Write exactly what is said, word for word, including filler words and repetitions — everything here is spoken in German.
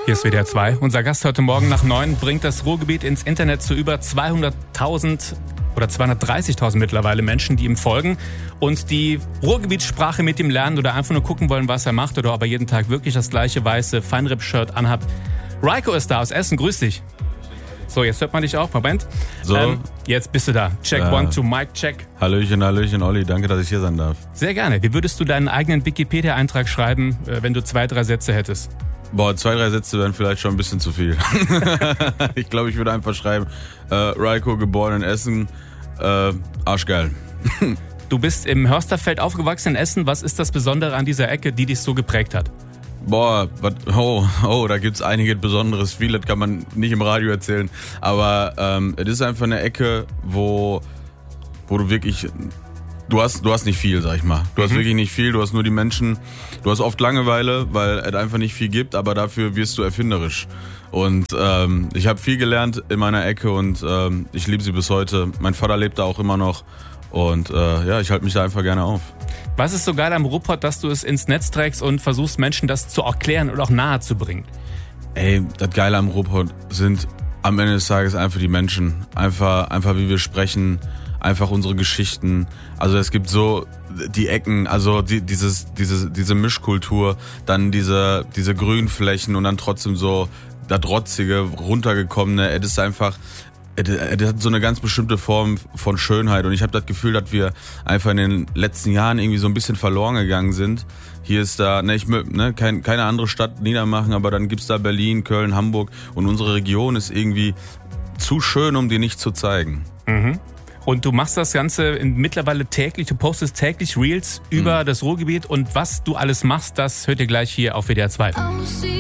Hier ist W D R zwei. Unser Gast heute Morgen nach neun bringt das Ruhrgebiet ins Internet zu über zweihunderttausend oder zweihundertdreißigtausend mittlerweile Menschen, die ihm folgen und die Ruhrgebietssprache mit ihm lernen oder einfach nur gucken wollen, was er macht oder ob er jeden Tag wirklich das gleiche weiße Feinripp-Shirt anhat. Raiko ist da aus Essen, grüß dich. So, jetzt hört man dich auch, Moment. So. Ähm, jetzt bist du da. Check Ja. one, two, Mic, check. Hallöchen, Hallöchen, Olli, danke, dass ich hier sein darf. Sehr gerne. Wie würdest du deinen eigenen Wikipedia-Eintrag schreiben, äh, wenn du zwei, drei Sätze hättest? Boah, zwei, drei Sätze wären vielleicht schon ein bisschen zu viel. Ich glaube, ich würde einfach schreiben, äh, Raiko, geboren in Essen, äh, arschgeil. Du bist im Hörsterfeld aufgewachsen in Essen. Was ist das Besondere an dieser Ecke, die dich so geprägt hat? Boah, wat, oh, oh, da gibt's einiges Besonderes. Viel, das kann man nicht im Radio erzählen. Aber ähm, es ist einfach eine Ecke, wo, wo du wirklich... Du hast, du hast nicht viel, sag ich mal. Du hast Mhm. wirklich nicht viel, du hast nur die Menschen. Du hast oft Langeweile, weil es einfach nicht viel gibt, aber dafür wirst du erfinderisch. Und ähm, ich habe viel gelernt in meiner Ecke und ähm, ich liebe sie bis heute. Mein Vater lebt da auch immer noch und äh, ja, ich halte mich da einfach gerne auf. Was ist so geil am Ruhrpott, dass du es ins Netz trägst und versuchst, Menschen das zu erklären und auch nahe zu bringen? Ey, das Geile am Ruhrpott sind am Ende des Tages einfach die Menschen. Einfach, einfach wie wir sprechen, einfach unsere Geschichten. Also es gibt so die Ecken, also die, dieses, diese, diese Mischkultur, dann diese, diese Grünflächen und dann trotzdem so das Rotzige, runtergekommene. Es ist einfach, es hat so eine ganz bestimmte Form von Schönheit und ich habe das Gefühl, dass wir einfach in den letzten Jahren irgendwie so ein bisschen verloren gegangen sind. Hier ist da, ne, ich ne, kein, keine andere Stadt niedermachen, aber dann gibt's da Berlin, Köln, Hamburg und unsere Region ist irgendwie zu schön, um die nicht zu zeigen. Mhm. Und du machst das Ganze in, mittlerweile täglich, du postest täglich Reels über mhm. das Ruhrgebiet und was du alles machst, das hört ihr gleich hier auf W D R zwei.